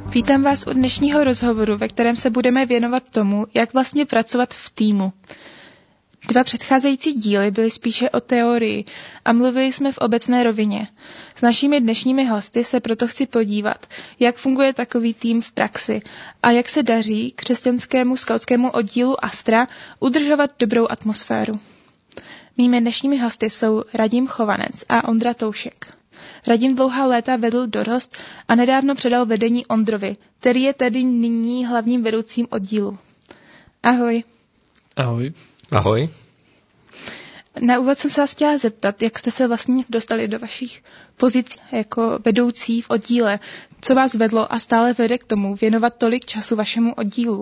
Vítám vás u dnešního rozhovoru, ve kterém se budeme věnovat tomu, jak vlastně pracovat v týmu. 2 předcházející díly byly spíše o teorii a mluvili jsme v obecné rovině. S našimi dnešními hosty se proto chci podívat, jak funguje takový tým v praxi a jak se daří křesťanskému skautskému oddílu Astra udržovat dobrou atmosféru. Mými dnešními hosty jsou Radim Chovanec a Ondra Toušek. Radim dlouhá léta vedl dorost a nedávno předal vedení Ondrovi, který je tedy nyní hlavním vedoucím oddílu. Ahoj. Ahoj. Ahoj. Na úvod jsem se vás chtěla zeptat, jak jste se vlastně dostali do vašich pozic jako vedoucí v oddíle. Co vás vedlo a stále vede k tomu věnovat tolik času vašemu oddílu?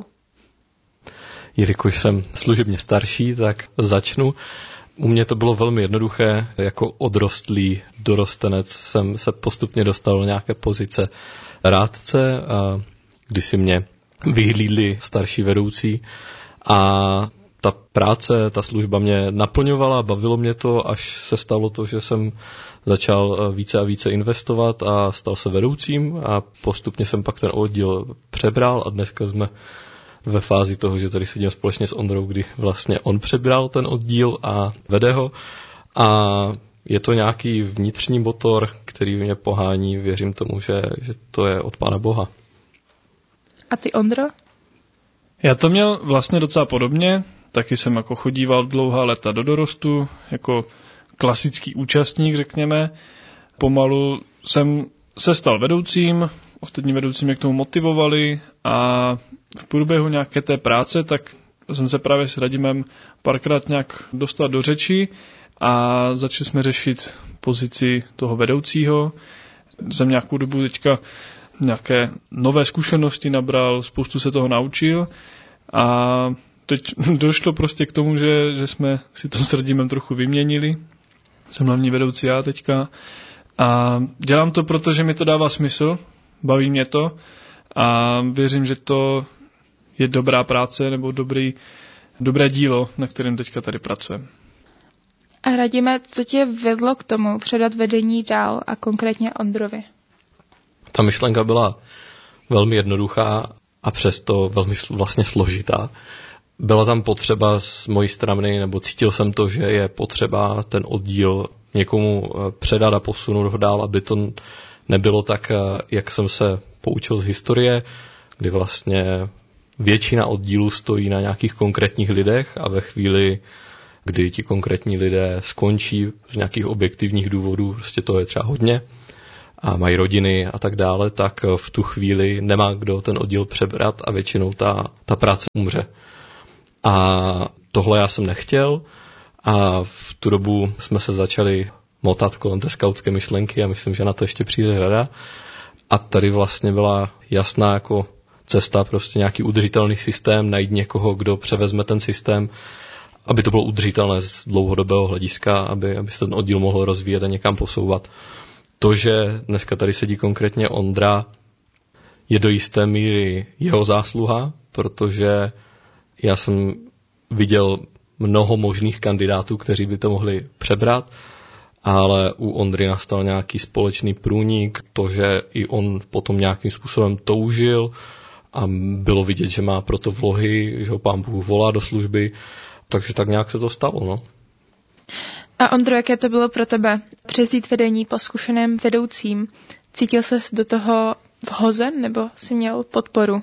Jelikož jsem služebně starší, tak začnu. U mě to bylo velmi jednoduché. Jako odrostlý dorostenec jsem se postupně dostal do nějaké pozice rádce, kdy si mě vyhlídli starší vedoucí a ta práce, ta služba mě naplňovala, bavilo mě to, až se stalo to, že jsem začal více a více investovat a stal se vedoucím a postupně jsem pak ten oddíl přebral a dneska jsme ve fázi toho, že tady sedím společně s Ondrou, kdy vlastně on přebral ten oddíl a vede ho a je to nějaký vnitřní motor, který mě pohání, věřím tomu, že to je od Pána Boha. A ty, Ondro? Já to měl vlastně docela podobně, taky jsem jako chodíval dlouhá léta do dorostu, jako klasický účastník, řekněme. Pomalu jsem se stal vedoucím, ostatní vedoucí mě k tomu motivovali a v průběhu nějaké té práce, tak jsem se právě s Radimem párkrát nějak dostal do řeči a začali jsme řešit pozici toho vedoucího. Jsem nějakou dobu teďka nějaké nové zkušenosti nabral, spoustu se toho naučil a teď došlo prostě k tomu, že jsme si to s Radimem trochu vyměnili. Jsem hlavní vedoucí já teďka a dělám to, protože mi to dává smysl, baví mě to a věřím, že to je dobrá práce nebo dobré dílo, na kterém teďka tady pracujeme. A Radime, co tě vedlo k tomu předat vedení dál a konkrétně Ondrovi? Ta myšlenka byla velmi jednoduchá a přesto velmi vlastně složitá. Byla tam potřeba z mojí strany, nebo cítil jsem to, že je potřeba ten oddíl někomu předat a posunout ho dál, aby to nebylo tak, jak jsem se poučil z historie, kdy vlastně většina oddílů stojí na nějakých konkrétních lidech a ve chvíli, kdy ti konkrétní lidé skončí z nějakých objektivních důvodů, prostě to je třeba hodně, a mají rodiny a tak dále, tak v tu chvíli nemá kdo ten oddíl přebrat a většinou ta práce umře. A tohle já jsem nechtěl a v tu dobu jsme se začali motat kolem té skautské myšlenky a myslím, že na to ještě přijde řada. A tady vlastně byla jasná jako cesta, prostě nějaký udržitelný systém, najít někoho, kdo převezme ten systém, aby to bylo udržitelné z dlouhodobého hlediska, aby se ten oddíl mohl rozvíjet a někam posouvat. To, že dneska tady sedí konkrétně Ondra, je do jisté míry jeho zásluha, protože já jsem viděl mnoho možných kandidátů, kteří by to mohli přebrat, ale u Ondry nastal nějaký společný průnik, to, že i on potom nějakým způsobem toužil a bylo vidět, že má proto vlohy, že ho Pán Bůh volá do služby, takže tak nějak se to stalo, no. A Ondro, jaké to bylo pro tebe převzít vedení po zkušeném vedoucím? Cítil ses do toho vhozen nebo jsi měl podporu?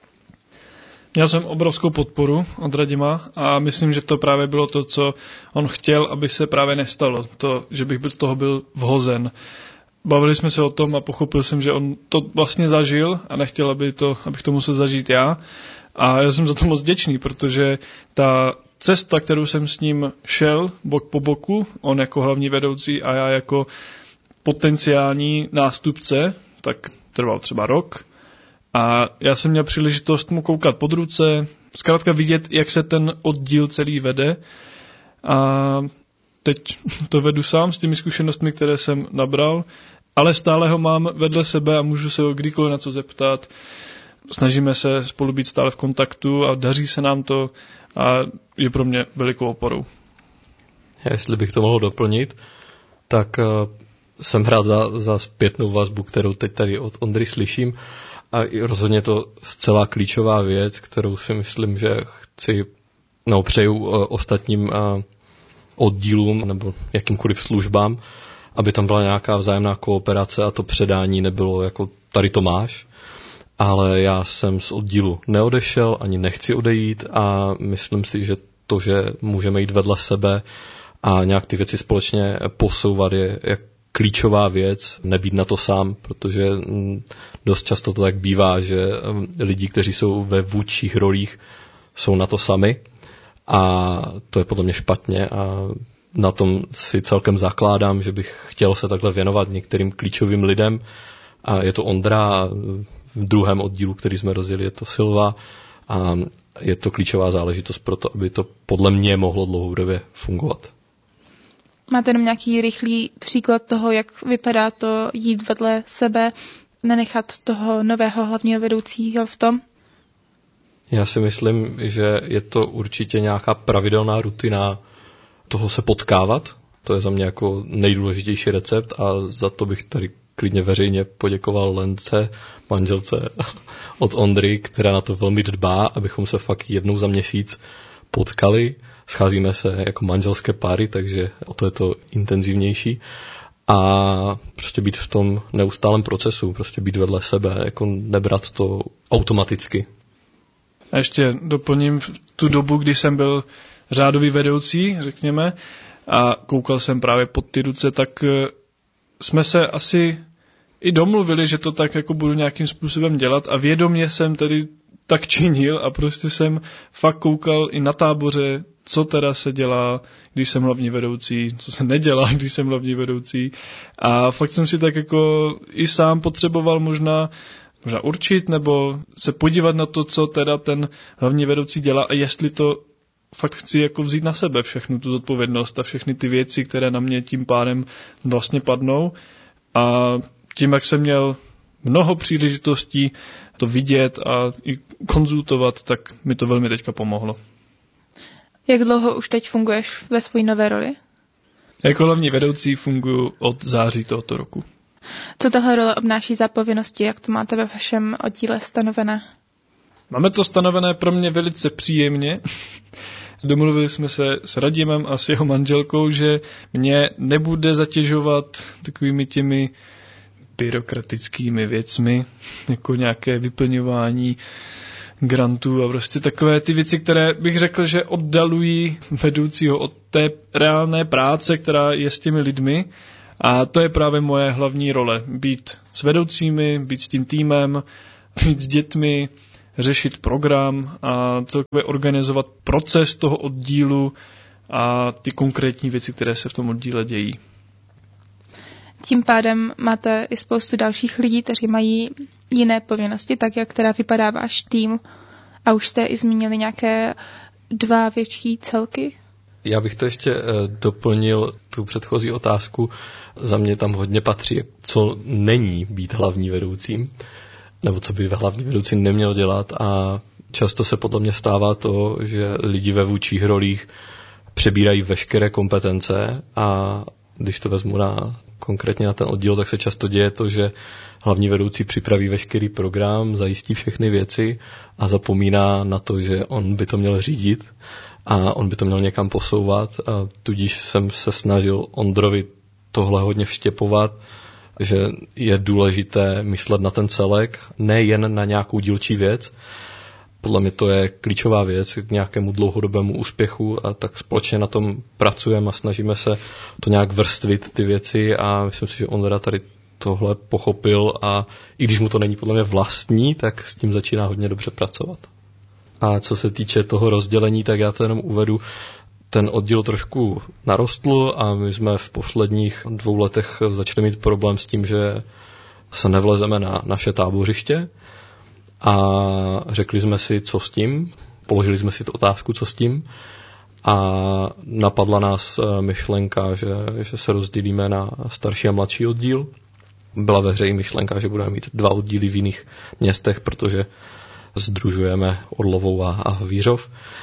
Měl jsem obrovskou podporu od Radima a myslím, že to právě bylo to, co on chtěl, aby se právě nestalo. To, že bych toho byl vhozen. Bavili jsme se o tom a pochopil jsem, že on to vlastně zažil a nechtěl, abych to musel zažít já. A já jsem za to moc vděčný, protože ta cesta, kterou jsem s ním šel bok po boku, on jako hlavní vedoucí a já jako potenciální nástupce, tak trval třeba rok. A já jsem měl příležitost mu koukat pod ruce, zkrátka vidět, jak se ten oddíl celý vede. A teď to vedu sám s těmi zkušenostmi, které jsem nabral, ale stále ho mám vedle sebe a můžu se ho kdykoliv na co zeptat. Snažíme se spolu být stále v kontaktu a daří se nám to a je pro mě velikou oporou. Jestli bych to mohl doplnit, tak jsem rád za zpětnou vazbu, kterou teď tady od Ondry slyším. A rozhodně to zcela klíčová věc, kterou si myslím, že přeju ostatním oddílům nebo jakýmkoliv službám, aby tam byla nějaká vzájemná kooperace a to předání nebylo jako tady to máš, ale já jsem z oddílu neodešel, ani nechci odejít a myslím si, že to, že můžeme jít vedle sebe a nějak ty věci společně posouvat je klíčová věc, nebýt na to sám, protože dost často to tak bývá, že lidi, kteří jsou ve vůdčích rolích, jsou na to sami a to je podle mě špatně a na tom si celkem zakládám, že bych chtěl se takhle věnovat některým klíčovým lidem a je to Ondra a v druhém oddílu, který jsme rozjeli, je to Silva a je to klíčová záležitost pro to, aby to podle mě mohlo dlouhodobě fungovat. Máte jenom nějaký rychlý příklad toho, jak vypadá to jít vedle sebe, nenechat toho nového hlavního vedoucího v tom? Já si myslím, že je to určitě nějaká pravidelná rutina toho se potkávat. To je za mě jako nejdůležitější recept a za to bych tady klidně veřejně poděkoval Lence, manželce od Ondry, která na to velmi dbá, abychom se fakt jednou za měsíc potkali. Scházíme se jako manželské páry, takže o to je to intenzivnější. A prostě být v tom neustálém procesu, prostě být vedle sebe, jako nebrat to automaticky. A ještě doplním tu dobu, kdy jsem byl řádový vedoucí, řekněme, a koukal jsem právě pod ty ruce, tak jsme se asi i domluvili, že to tak jako budu nějakým způsobem dělat a vědomě jsem tedy tak činil a prostě jsem fakt koukal i na táboře, co teda se dělá, když jsem hlavní vedoucí, co se nedělá, když jsem hlavní vedoucí a fakt jsem si tak jako i sám potřeboval možná určit nebo se podívat na to, co teda ten hlavní vedoucí dělá a jestli to fakt chci jako vzít na sebe všechnu tu zodpovědnost a všechny ty věci, které na mě tím pádem vlastně padnou. A tím, jak jsem měl mnoho příležitostí to vidět a i konzultovat, tak mi to velmi teďka pomohlo. Jak dlouho už teď funguješ ve své nové roli? Jako hlavní vedoucí funguji od září tohoto roku. Co tahle role obnáší za povinnosti? Jak to máte ve vašem oddíle stanovené? Máme to stanovené pro mě velice příjemně. Domluvili jsme se s Radimem a s jeho manželkou, že mě nebude zatěžovat takovými těmi byrokratickými věcmi, jako nějaké vyplňování grantů a prostě takové ty věci, které bych řekl, že oddalují vedoucího od té reálné práce, která je s těmi lidmi. A to je právě moje hlavní role. Být s vedoucími, být s tím týmem, být s dětmi, řešit program a celkově organizovat proces toho oddílu a ty konkrétní věci, které se v tom oddíle dějí. Tím pádem máte i spoustu dalších lidí, kteří mají jiné povinnosti, tak jak teda vypadá váš tým. A už jste i zmínili nějaké 2 větší celky? Já bych to ještě doplnil tu předchozí otázku. Za mě tam hodně patří, co není být hlavní vedoucím, nebo co by hlavní vedoucí neměl dělat a často se podle mě stává to, že lidi ve vůdčích rolích přebírají veškeré kompetence a když to vezmu konkrétně na ten oddíl, tak se často děje to, že hlavní vedoucí připraví veškerý program, zajistí všechny věci a zapomíná na to, že on by to měl řídit a on by to měl někam posouvat a tudíž jsem se snažil Ondrovi tohle hodně vštěpovat, že je důležité myslet na ten celek, ne jen na nějakou dílčí věc. Podle mě to je klíčová věc k nějakému dlouhodobému úspěchu a tak společně na tom pracujeme a snažíme se to nějak vrstvit ty věci a myslím si, že Ondra tady tohle pochopil a i když mu to není podle mě vlastní, tak s tím začíná hodně dobře pracovat. A co se týče toho rozdělení, tak já to jenom uvedu. Ten oddíl trošku narostl a my jsme v posledních 2 letech začali mít problém s tím, že se nevlezeme na naše tábořiště a řekli jsme si, co s tím. Položili jsme si tu otázku, co s tím a napadla nás myšlenka, že se rozdělíme na starší a mladší oddíl. Byla ve hře i myšlenka, že budeme mít 2 oddíly v jiných městech, protože sdružujeme Orlovou a Havířov.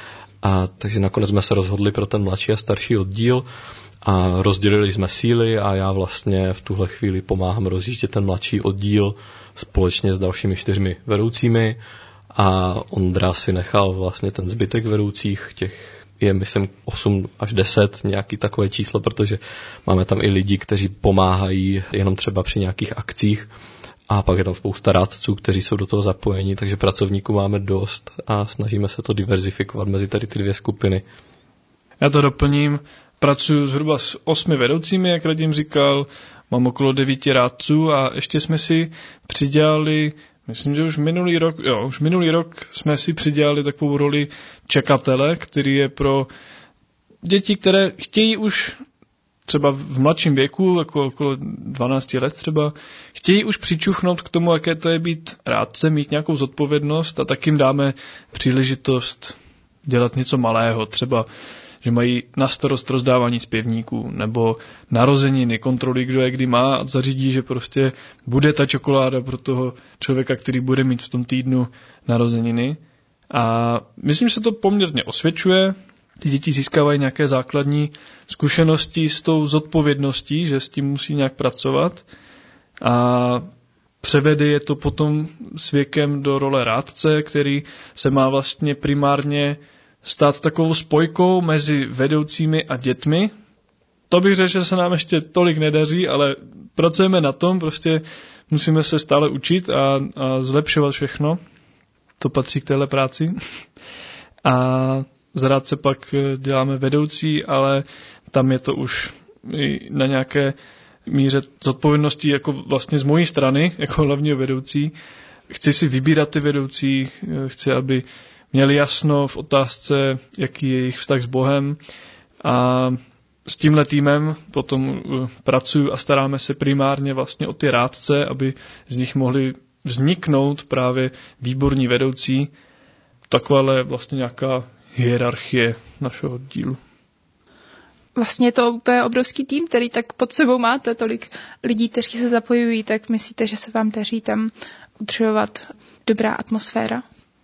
A takže nakonec jsme se rozhodli pro ten mladší a starší oddíl a rozdělili jsme síly a já vlastně v tuhle chvíli pomáhám rozjíždět ten mladší oddíl společně s dalšími 4 vedoucími a Ondra si nechal vlastně ten zbytek vedoucích, těch je myslím 8 až 10, nějaký takové číslo, protože máme tam i lidi, kteří pomáhají jenom třeba při nějakých akcích a pak je tam spousta rádců, kteří jsou do toho zapojeni, takže pracovníků máme dost a snažíme se to diverzifikovat mezi tady ty 2 skupiny. Já to doplním, pracuji zhruba s 8 vedoucími, jak Radim říkal, mám okolo 9 rádců a ještě jsme si přidělali, myslím, že už minulý rok jsme si přidělali takovou roli čekatele, který je pro děti, které chtějí už třeba v mladším věku, jako okolo 12 let třeba, chtějí už přičuchnout k tomu, jaké to je být rádce, mít nějakou zodpovědnost a tak jim dáme příležitost dělat něco malého, třeba že mají na starost rozdávání zpěvníků nebo narozeniny, kontroly, kdo je kdy má a zařídí, že prostě bude ta čokoláda pro toho člověka, který bude mít v tom týdnu narozeniny. A myslím, že se to poměrně osvědčuje. Ty děti získávají nějaké základní zkušenosti s tou zodpovědností, že s tím musí nějak pracovat. A převede je to potom s věkem do role rádce, který se má vlastně primárně stát takovou spojkou mezi vedoucími a dětmi. To bych řekl, že se nám ještě tolik nedaří, ale pracujeme na tom, prostě musíme se stále učit a zlepšovat všechno. To patří k téhle práci. A z rádce pak děláme vedoucí, ale tam je to už i na nějaké míře zodpovědnosti jako vlastně z mojí strany, jako hlavního vedoucí. Chci si vybírat ty vedoucí, chci, aby měli jasno v otázce, jaký je jejich vztah s Bohem a s tímhle týmem potom pracuju a staráme se primárně vlastně o ty rádce, aby z nich mohli vzniknout právě výborní vedoucí. Takováhle vlastně nějaká hierarchie našeho dílu. Vlastně je to úplně obrovský tým, který tak pod sebou máte tolik lidí, kteří se zapojují, tak myslíte, že se vám daří tam udržovat dobrá atmosféra?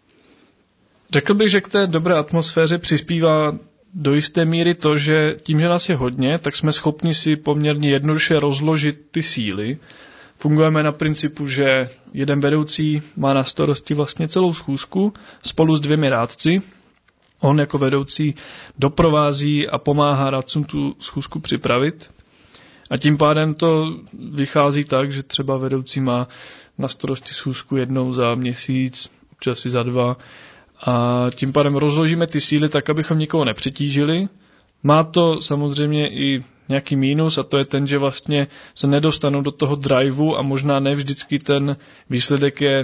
Řekl bych, že k té dobré atmosféře přispívá do jisté míry to, že tím, že nás je hodně, tak jsme schopni si poměrně jednoduše rozložit ty síly. Fungujeme na principu, že jeden vedoucí má na starosti vlastně celou schůzku spolu s 2 rádci. On jako vedoucí doprovází a pomáhá rádcům tu schůzku připravit. A tím pádem to vychází tak, že třeba vedoucí má na starosti schůzku jednou za měsíc, občas i za 2. A tím pádem rozložíme ty síly tak, abychom nikoho nepřetížili. Má to samozřejmě i nějaký mínus a to je ten, že vlastně se nedostanou do toho driveu a možná ne vždycky ten výsledek je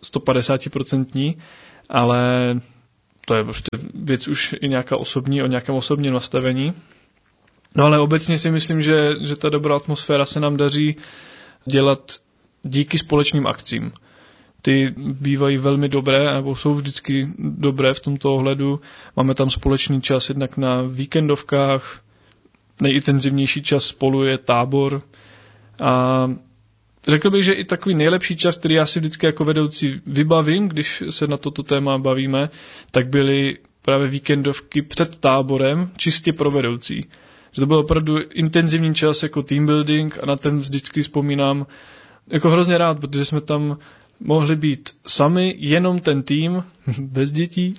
150%, ale to je prostě věc už i nějaká osobní, o nějakém osobním nastavení. No ale obecně si myslím, že ta dobrá atmosféra se nám daří dělat díky společným akcím. Ty bývají velmi dobré, nebo jsou vždycky dobré v tomto ohledu. Máme tam společný čas jednak na víkendovkách, nejintenzivnější čas spolu je tábor. A řekl bych, že i takový nejlepší čas, který já si vždycky jako vedoucí vybavím, když se na toto téma bavíme, tak byly právě víkendovky před táborem, čistě pro vedoucí. Že to byl opravdu intenzivní čas jako team building a na ten vždycky vzpomínám jako hrozně rád, protože jsme tam mohli být sami, jenom ten tým, bez dětí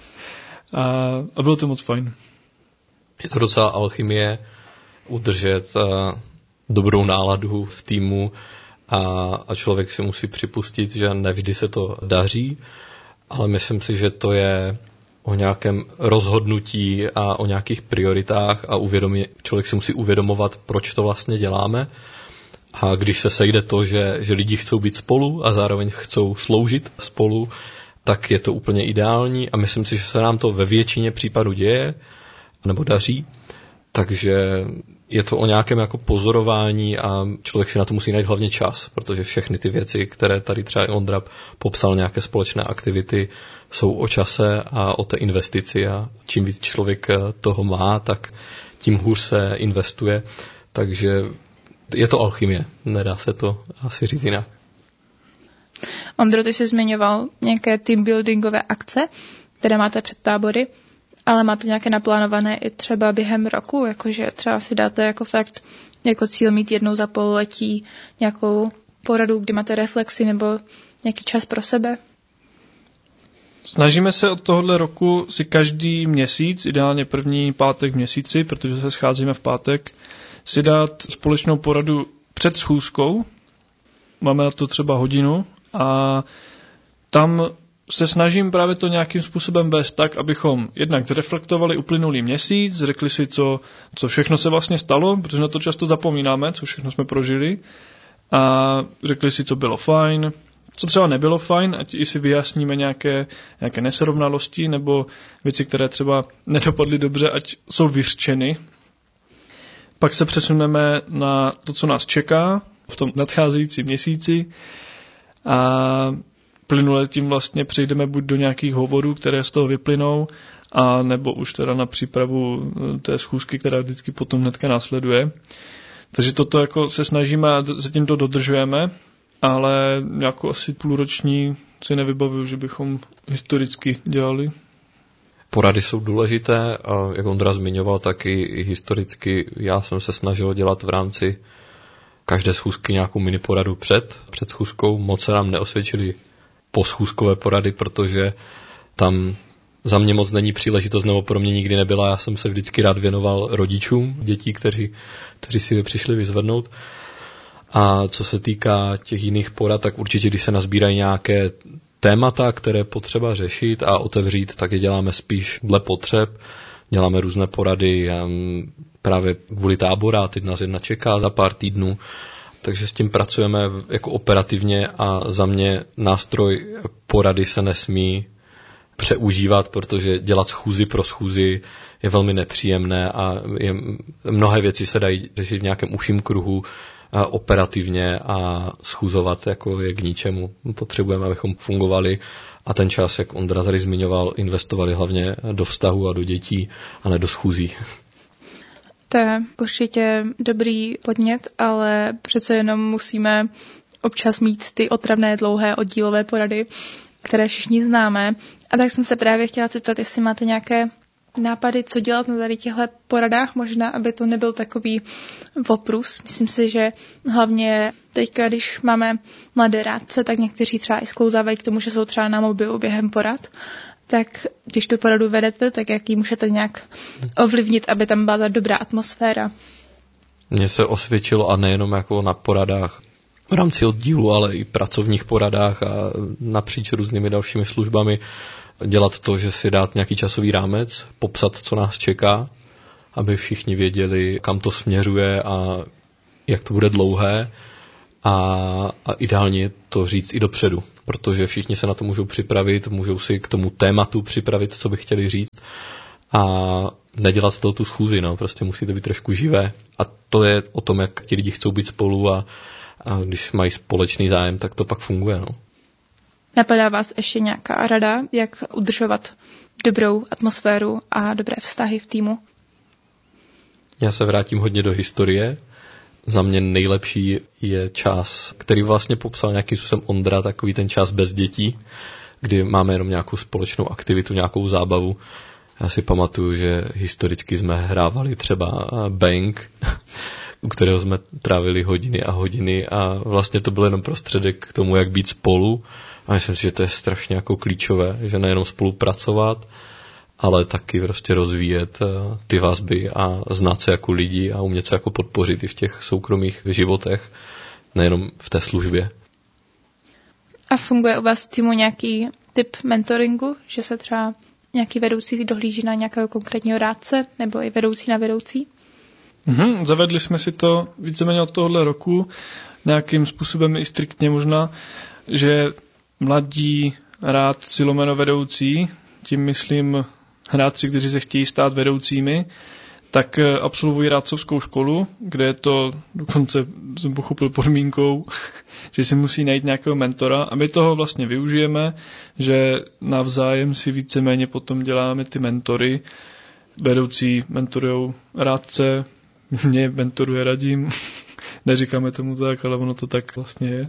a bylo to moc fajn. Je to docela alchymie udržet dobrou náladu v týmu a člověk si musí připustit, že nevždy se to daří, ale myslím si, že to je o nějakém rozhodnutí a o nějakých prioritách a člověk si musí uvědomovat, proč to vlastně děláme. A když se sejde to, že lidi chcou být spolu a zároveň chcou sloužit spolu, tak je to úplně ideální a myslím si, že se nám to ve většině případů děje nebo daří. Takže je to o nějakém jako pozorování a člověk si na to musí najít hlavně čas, protože všechny ty věci, které tady třeba Ondra popsal, nějaké společné aktivity, jsou o čase a o té investici a čím víc člověk toho má, tak tím hůř se investuje. Takže je to alchymie, nedá se to asi říct jinak. Ondro, ty jsi zmiňoval nějaké teambuildingové akce, které máte před tábory. Ale máte nějaké naplánované i třeba během roku, jakože třeba si dáte jako fakt jako cíl mít jednou za pololetí nějakou poradu, kdy máte reflexi nebo nějaký čas pro sebe? Snažíme se od tohohle roku si každý měsíc, ideálně první pátek v měsíci, protože se scházíme v pátek, si dát společnou poradu před schůzkou. Máme na to třeba hodinu a tam se snažím právě to nějakým způsobem vést tak, abychom jednak zreflektovali uplynulý měsíc, řekli si, co všechno se vlastně stalo, protože na to často zapomínáme, co všechno jsme prožili, a řekli si, co bylo fajn, co třeba nebylo fajn, ať i si vyjasníme nějaké nesrovnalosti nebo věci, které třeba nedopadly dobře, ať jsou vyřčeny. Pak se přesuneme na to, co nás čeká v tom nadcházejícím měsíci a plynule tím vlastně přejdeme buď do nějakých hovorů, které z toho vyplynou, a nebo už teda na přípravu té schůzky, která vždycky potom hnedka následuje. Takže toto jako se snažíme a zatím to dodržujeme, ale jako asi půlroční si nevybavuju, že bychom historicky dělali. Porady jsou důležité a jak Ondra zmiňoval, tak i historicky já jsem se snažil dělat v rámci každé schůzky nějakou mini poradu před schůzkou. Moc se nám neosvědčily poschůzkové porady, protože tam za mě moc není příležitost, nebo pro mě nikdy nebyla. Já jsem se vždycky rád věnoval rodičům dětí, kteří si je přišli vyzvednout. A co se týká těch jiných porad, tak určitě, když se nazbírají nějaké témata, které potřeba řešit a otevřít, tak je děláme spíš dle potřeb. Děláme různé porady právě kvůli tábora, teď nás jedna čeká za pár týdnů, takže s tím pracujeme jako operativně a za mě nástroj porady se nesmí přeužívat, protože dělat schůzi pro schůzi je velmi nepříjemné a mnohé věci se dají řešit v nějakém užším kruhu operativně a schůzovat jako je k ničemu. Potřebujeme, abychom fungovali a ten čas, jak Ondra tady zmiňoval, investovali hlavně do vztahu a do dětí a ne do schůzí. To je určitě dobrý podnět, ale přece jenom musíme občas mít ty otravné dlouhé oddílové porady, které všichni známe. A tak jsem se právě chtěla zeptat, jestli máte nějaké nápady, co dělat na tady těchto poradách, možná, aby to nebyl takový oprus. Myslím si, že hlavně teďka, když máme mladé rádce, tak někteří třeba i sklouzávají k tomu, že jsou třeba na mobilu během porad. Tak když tu poradu vedete, tak jak ji můžete nějak ovlivnit, aby tam byla ta dobrá atmosféra? Mně se osvědčilo, a nejenom jako na poradách v rámci oddílu, ale i pracovních poradách a napříč různými dalšími službami, dělat to, že si dát nějaký časový rámec, popsat, co nás čeká, aby všichni věděli, kam to směřuje a jak to bude dlouhé, a ideálně to říct i dopředu, protože všichni se na to můžou připravit, můžou si k tomu tématu připravit, co by chtěli říct, a nedělat z toho tu schůzi, no, prostě musí to být trošku živé. A to je o tom, jak ti lidi chcou být spolu a když mají společný zájem, tak to pak funguje, no. Napadá vás ještě nějaká rada, jak udržovat dobrou atmosféru a dobré vztahy v týmu? Já se vrátím hodně do historie. Za mě nejlepší je čas, který vlastně popsal nějakým způsobem Ondra, takový ten čas bez dětí, kdy máme jenom nějakou společnou aktivitu, nějakou zábavu. Já si pamatuju, že historicky jsme hrávali třeba Bang, u kterého jsme trávili hodiny a hodiny a vlastně to byl jenom prostředek k tomu, jak být spolu. A myslím si, že to je strašně jako klíčové, že nejenom spolupracovat, ale taky prostě rozvíjet ty vazby a znát se jako lidi a umět se jako podpořit i v těch soukromých životech, nejenom v té službě. A funguje u vás v týmu nějaký typ mentoringu, že se třeba nějaký vedoucí dohlíží na nějakého konkrétního rádce nebo i vedoucí na vedoucí? Zavedli jsme si to víceméně od tohohle roku, nějakým způsobem i striktně možná, že mladí rádci lomeno vedoucí, tím myslím rádci, kteří se chtějí stát vedoucími, tak absolvují rádcovskou školu, kde je to dokonce, jsem pochopil, podmínkou, že si musí najít nějakého mentora a my toho vlastně využijeme, že navzájem si víceméně potom děláme ty mentory. Vedoucí mentorujou rádce, mě mentoruje Radim, neříkáme tomu tak, ale ono to tak vlastně je.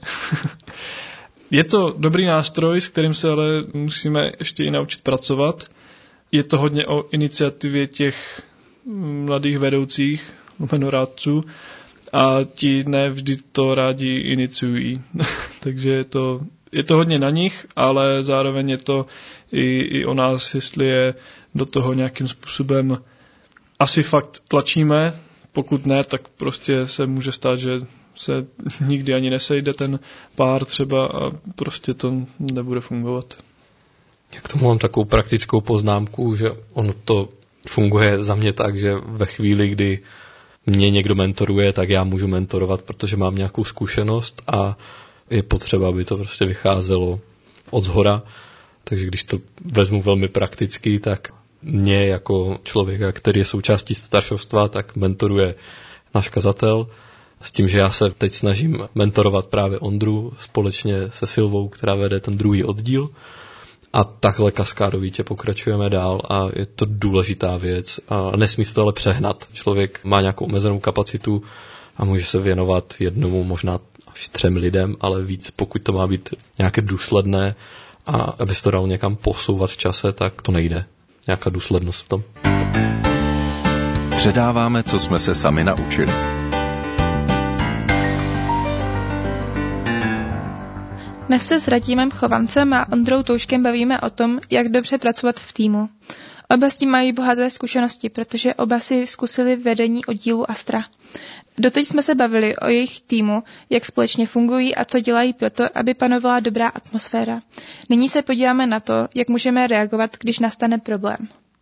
Je to dobrý nástroj, s kterým se ale musíme ještě i naučit pracovat, je to hodně o iniciativě těch mladých vedoucích, jmenorádců, a ti ne vždy to rádi iniciují. Takže je to hodně na nich, ale zároveň je to i o nás, jestli je do toho nějakým způsobem asi fakt tlačíme. Pokud ne, tak prostě se může stát, že se nikdy ani nesejde ten pár třeba a prostě to nebude fungovat. Já k tomu mám takovou praktickou poznámku, že ono to funguje za mě tak, že ve chvíli, kdy mě někdo mentoruje, tak já můžu mentorovat, protože mám nějakou zkušenost a je potřeba, aby to prostě vycházelo od zhora. Takže když to vezmu velmi prakticky, tak mě jako člověka, který je součástí staršovstva, tak mentoruje náš kazatel. S tím, že já se teď snažím mentorovat právě Ondru společně se Silvou, která vede ten druhý oddíl. A takhle kaskádovitě pokračujeme dál a je to důležitá věc. A nesmí se to ale přehnat. Člověk má nějakou omezenou kapacitu a může se věnovat jednomu, možná až 3 lidem, ale víc, pokud to má být nějaké důsledné a aby se to dalo někam posouvat v čase, tak to nejde. Nějaká důslednost v tom. Předáváme, co jsme se sami naučili. Dnes se s Radimem Chovancem a Ondrou Touškem bavíme o tom, jak dobře pracovat v týmu. Oba s tím mají bohaté zkušenosti, protože oba si zkusili vedení oddílu Astra. Doteď jsme se bavili o jejich týmu, jak společně fungují a co dělají proto, aby panovala dobrá atmosféra. Nyní se podíváme na to, jak můžeme reagovat, když nastane problém.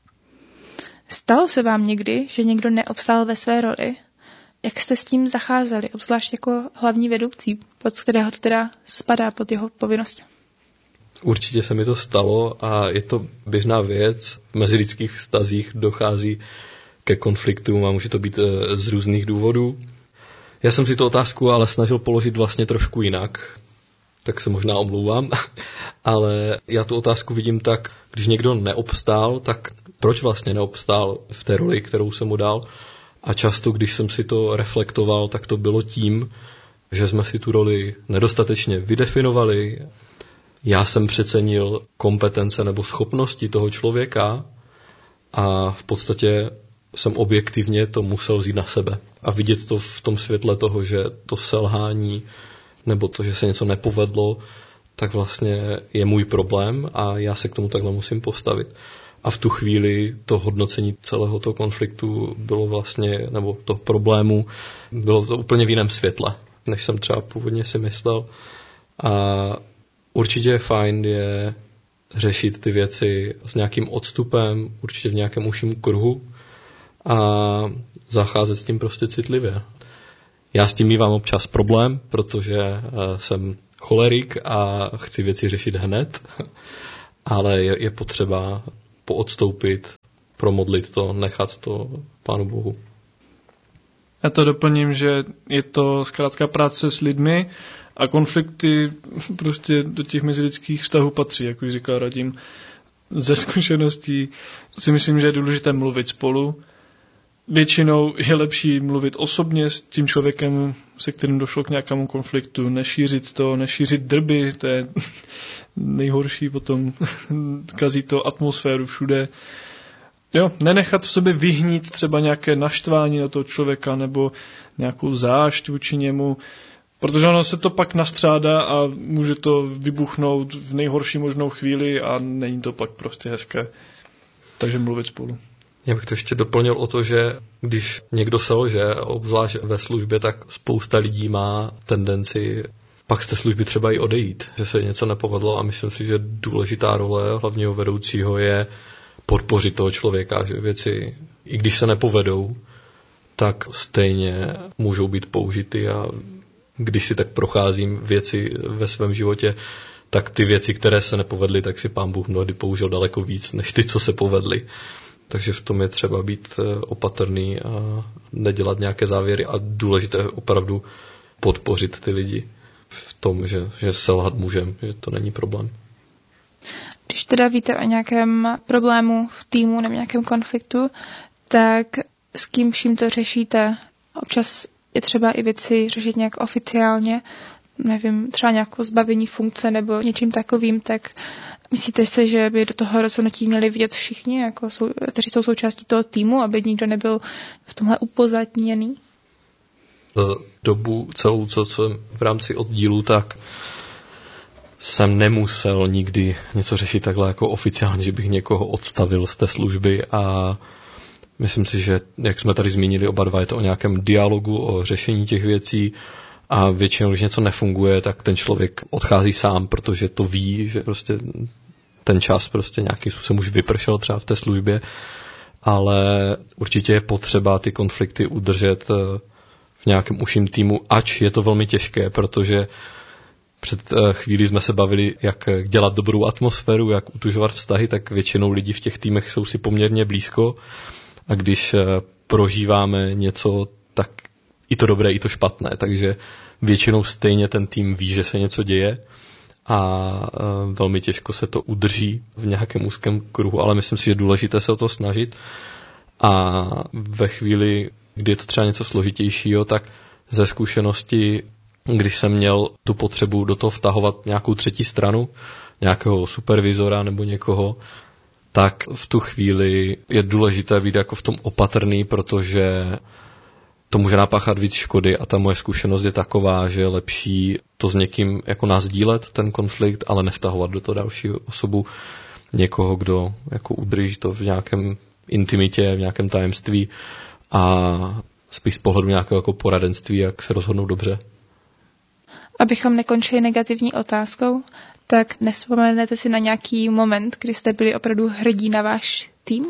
Stalo se vám někdy, že někdo neobstál ve své roli? Jak jste s tím zacházeli, obzvlášť jako hlavní vedoucí, pod kterého to teda spadá pod jeho povinnosti? Určitě se mi to stalo a je to běžná věc. V mezilidských vztazích dochází ke konfliktům a může to být z různých důvodů. Já jsem si tu otázku ale snažil položit vlastně trošku jinak, tak se možná omlouvám, ale já tu otázku vidím tak, když někdo neobstál, tak proč vlastně neobstál v té roli, kterou jsem mu dal? A často, když jsem si to reflektoval, tak to bylo tím, že jsme si tu roli nedostatečně vydefinovali. Já jsem přecenil kompetence nebo schopnosti toho člověka a v podstatě jsem objektivně to musel vzít na sebe. A vidět to v tom světle toho, že to selhání nebo to, že se něco nepovedlo, tak vlastně je můj problém a já se k tomu takhle musím postavit. A v tu chvíli to hodnocení celého toho konfliktu bylo vlastně, nebo toho problému, bylo to úplně v jiném světle, než jsem třeba původně si myslel. A určitě je fajn je řešit ty věci s nějakým odstupem, určitě v nějakém užším kruhu a zacházet s tím prostě citlivě. Já s tím mívám občas problém, protože jsem cholerik a chci věci řešit hned, ale je potřeba poodstoupit, promodlit to, nechat to Pánu Bohu. Já to doplním, že je to zkrátka práce s lidmi a konflikty prostě do těch mezilidských vztahů patří, jak už říkal Radim. Ze zkušeností si myslím, že je důležité mluvit spolu. Většinou je lepší mluvit osobně s tím člověkem, se kterým došlo k nějakému konfliktu, nešířit drby, to je nejhorší, potom kazí to atmosféru všude. Jo, nenechat v sobě vyhnít třeba nějaké naštvání na toho člověka nebo nějakou zášť vůči němu, protože ono se to pak nastřádá a může to vybuchnout v nejhorší možnou chvíli a není to pak prostě hezké. Takže mluvit spolu. Já bych to ještě doplnil o to, že když někdo selže, obzvlášť ve službě, tak spousta lidí má tendenci pak z té služby třeba i odejít, že se něco nepovedlo a myslím si, že důležitá role hlavního vedoucího je podpořit toho člověka, že věci, i když se nepovedou, tak stejně můžou být použity a když si tak procházím věci ve svém životě, tak ty věci, které se nepovedly, tak si Pán Bůh mnohdy použil daleko víc, než ty, co se povedly. Takže v tom je třeba být opatrný a nedělat nějaké závěry a důležité je opravdu podpořit ty lidi v tom, že selhat můžem, že to není problém. Když teda víte o nějakém problému v týmu nebo nějakém konfliktu, tak s kým vším to řešíte? Občas je třeba i věci řešit nějak oficiálně, nevím, třeba nějakou zbavení funkce nebo něčím takovým, tak Myslíte si, že by do toho rozhodnutí měli vidět všichni, jako kteří jsou součástí toho týmu, aby nikdo nebyl v tomhle upozadněný? Za dobu celou, co jsem v rámci oddílu, tak jsem nemusel nikdy něco řešit takhle jako oficiálně, že bych někoho odstavil z té služby, a myslím si, že jak jsme tady zmínili oba dva, je to o nějakém dialogu, o řešení těch věcí, a většinou, když něco nefunguje, tak ten člověk odchází sám, protože to ví, že prostě ten čas prostě nějakým způsobem už vypršel třeba v té službě, ale určitě je potřeba ty konflikty udržet v nějakém užším týmu, ač je to velmi těžké, protože před chvílí jsme se bavili, jak dělat dobrou atmosféru, jak utužovat vztahy, tak většinou lidi v těch týmech jsou si poměrně blízko, a když prožíváme něco, tak i to dobré, i to špatné, takže většinou stejně ten tým ví, že se něco děje, a velmi těžko se to udrží v nějakém úzkém kruhu, ale myslím si, že je důležité se o to snažit, a ve chvíli, kdy je to třeba něco složitějšího, tak ze zkušenosti, když jsem měl tu potřebu do toho vtahovat nějakou třetí stranu, nějakého supervizora nebo někoho, tak v tu chvíli je důležité být jako v tom opatrný, protože to může napáchat víc škody, a ta moje zkušenost je taková, že je lepší to s někým jako nasdílet, ten konflikt, ale nevtahovat do toho další osobu někoho, kdo jako udrží to v nějakém intimitě, v nějakém tajemství, a spíš z pohledu nějakého jako poradenství, jak se rozhodnout dobře. Abychom nekončili negativní otázkou, tak nevzpomenete si na nějaký moment, kdy jste byli opravdu hrdí na váš tým?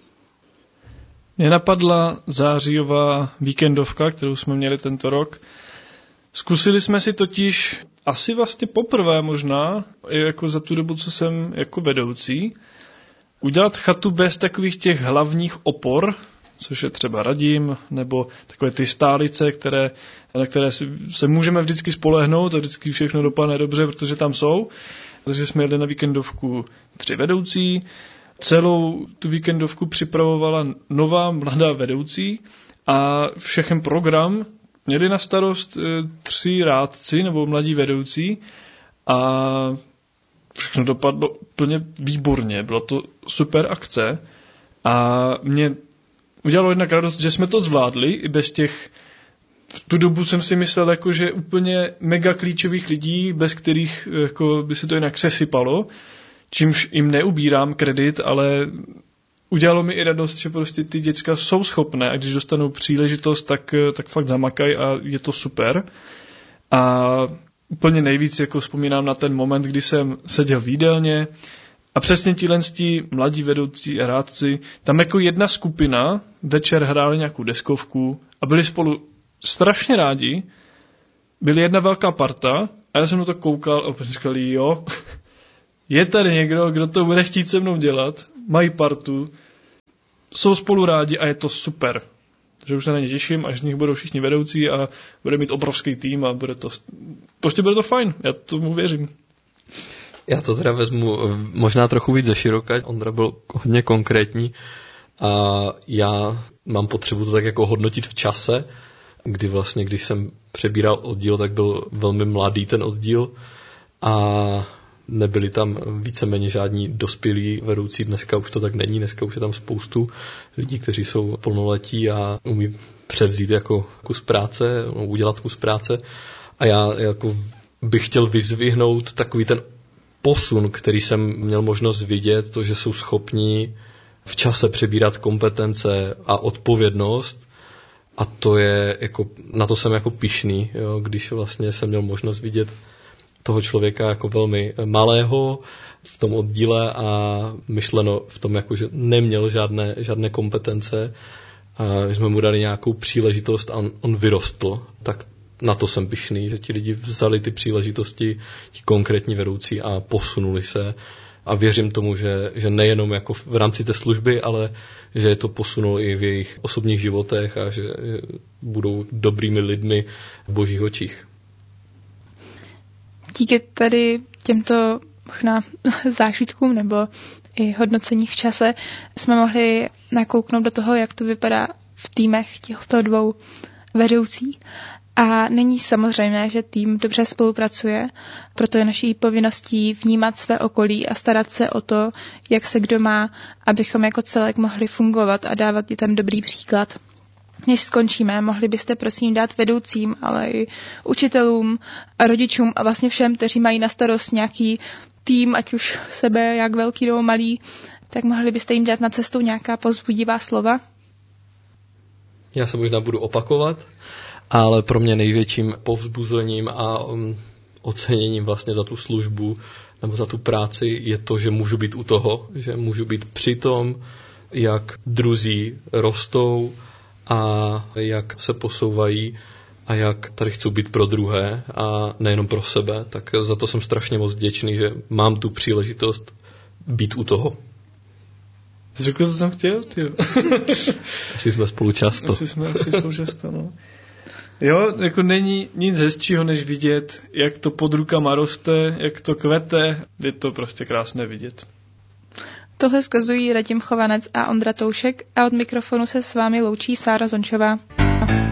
Mě napadla zářijová víkendovka, kterou jsme měli tento rok. Zkusili jsme si totiž asi vlastně poprvé možná, jako za tu dobu, co jsem jako vedoucí, udělat chatu bez takových těch hlavních opor, což je třeba Radim, nebo takové ty stálice, na které se můžeme vždycky spolehnout a vždycky všechno dopadne dobře, protože tam jsou. Takže jsme jeli na víkendovku 3 vedoucí. Celou tu víkendovku připravovala nová mladá vedoucí a všechen program měli na starost 3 rádci nebo mladí vedoucí, a všechno dopadlo úplně výborně. Bylo to super akce a mě udělalo jednak radost, že jsme to zvládli i bez těch, v tu dobu jsem si myslel, jako, že úplně mega klíčových lidí, bez kterých jako, by se to jinak sesypalo, čímž jim neubírám kredit, ale udělalo mi i radost, že prostě ty děcka jsou schopné, a když dostanou příležitost, tak fakt zamakají a je to super. A úplně nejvíc jako vzpomínám na ten moment, kdy jsem seděl v jídelně a přesně ti mladí vedoucí a rádci, tam jako jedna skupina večer hráli nějakou deskovku a byli spolu strašně rádi, byli jedna velká parta a já jsem na to koukal a říkali, jo, je tady někdo, kdo to bude chtít se mnou dělat, mají partu, jsou spolu rádi a je to super. Takže už se na ně těším, až z nich budou všichni vedoucí a bude mít obrovský tým a bude to fajn, já tomu věřím. Já to teda vezmu možná trochu víc ze široka, Ondra byl hodně konkrétní a já mám potřebu to tak jako hodnotit v čase, kdy vlastně, když jsem přebíral oddíl, tak byl velmi mladý ten oddíl a nebyli tam víceméně žádní dospělí vedoucí, dneska už to tak není, dneska už je tam spoustu lidí, kteří jsou plnoletí a umí převzít jako kus práce, udělat kus práce a já jako bych chtěl vyzvihnout takový ten posun, který jsem měl možnost vidět, to, že jsou schopní v čase přebírat kompetence a odpovědnost a to je jako, na to jsem jako pyšný, jo, když vlastně jsem měl možnost vidět toho člověka jako velmi malého v tom oddíle a myšleno v tom, jako, že neměl žádné kompetence a jsme mu dali nějakou příležitost a on vyrostl, tak na to jsem pyšný, že ti lidi vzali ty příležitosti, ti konkrétní vedoucí a posunuli se a věřím tomu, že nejenom jako v rámci té služby, ale že je to posunulo i v jejich osobních životech a že budou dobrými lidmi v božích očích. Díky tady těmto možná zážitkům nebo i hodnocení v čase jsme mohli nakouknout do toho, jak to vypadá v týmech těchto 2 vedoucí. A není samozřejmé, že tým dobře spolupracuje, proto je naší povinností vnímat své okolí a starat se o to, jak se kdo má, abychom jako celek mohli fungovat a dávat i ten dobrý příklad. Než skončíme, mohli byste prosím dát vedoucím, ale i učitelům a rodičům a vlastně všem, kteří mají na starost nějaký tým, ať už sebe, jak velký nebo malý, tak mohli byste jim dát na cestu nějaká povzbudivá slova? Já se možná budu opakovat, ale pro mě největším povzbuzením a oceněním vlastně za tu službu nebo za tu práci je to, že můžu být u toho, že můžu být při tom, jak druzí rostou a jak se posouvají a jak tady chci být pro druhé a nejenom pro sebe, tak za to jsem strašně moc vděčný, že mám tu příležitost být u toho. Jsi řekl, co jsem chtěl? Asi jsme spolu často. No. Jo, jako není nic hezčího, než vidět, jak to pod rukama roste, jak to kvete. Je to prostě krásné vidět. Tohle zkazují Radim Chovanec a Ondra Toušek a od mikrofonu se s vámi loučí Sára Zončová.